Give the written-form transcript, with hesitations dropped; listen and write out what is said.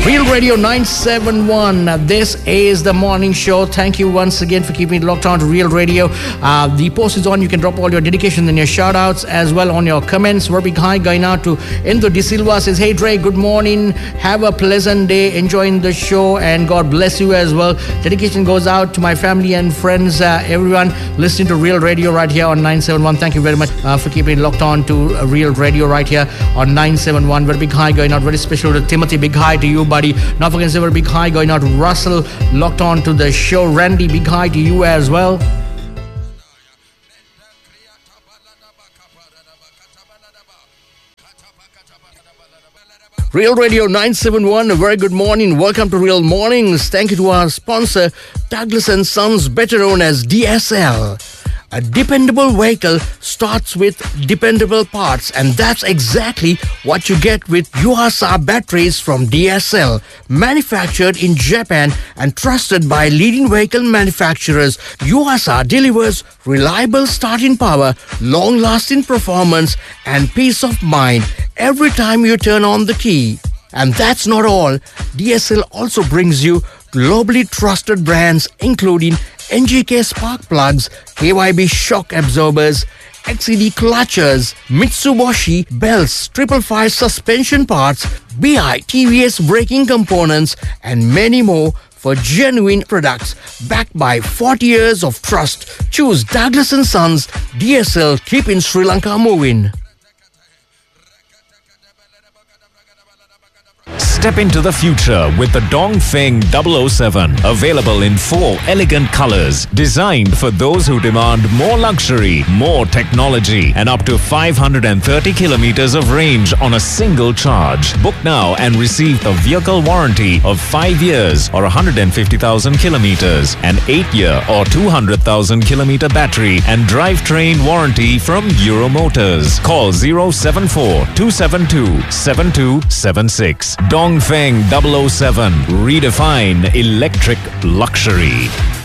Real Radio 971. This is the morning show. Thank you once again for keeping it locked on to Real Radio. The post is on. You can drop all your dedications and your shout outs as well on your comments. We're big hi going out to Indo De Silva says, hey Dre, good morning. Have a pleasant day. Enjoying the show and God bless you as well. Dedication goes out to my family and friends, everyone listening to Real Radio right here on 971. Thank you very much for keeping it locked on to Real Radio right here on 971. Very big hi going out. Very special to Timothy. Big hi to you, buddy. Not forgetting to say very big hi going out to Russell, locked on to the show. Randy, big hi to you as well. Real Radio 971, a very good morning. Welcome to Real Mornings. Thank you to our sponsor, Douglas & Sons, better known as DSL. A dependable vehicle starts with dependable parts, and that's exactly what you get with Yuasa batteries from DSL. Manufactured in Japan and trusted by leading vehicle manufacturers, Yuasa delivers reliable starting power, long-lasting performance, and peace of mind every time you turn on the key. And that's not all. DSL also brings you globally trusted brands including NGK spark plugs, KYB shock absorbers, XED clutches, Mitsubishi belts, 555 suspension parts, BI TVS braking components, and many more for genuine products backed by 40 years of trust. Choose Douglas & Sons, DSL, keeping Sri Lanka moving. Step into the future with the Dongfeng 007. Available in 4 elegant colors. Designed for those who demand more luxury, more technology, and up to 530 kilometers of range on a single charge. Book now and receive the vehicle warranty of 5 years or 150,000 kilometers, an 8-year or 200,000 kilometer battery, and drivetrain warranty from Euromotors. Call 074-272-7276. Dongfeng 007. Redefine electric luxury.